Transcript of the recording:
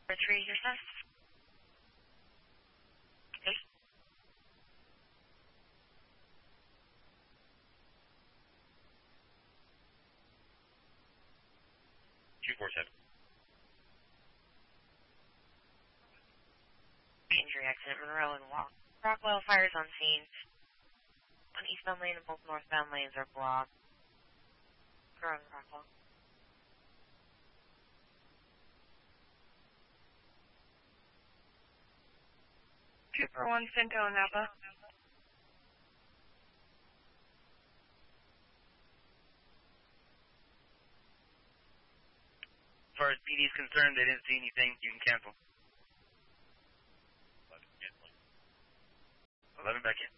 Retrieve yourself. Okay. 247. Injury accident, Monroe and Rockwell fires on scene. On eastbound lane and both northbound lanes are blocked. Correct, Rockwell. Trooper 1, Cinto, Napa. As far as PD is concerned, they didn't see anything. You can cancel. 11 back in.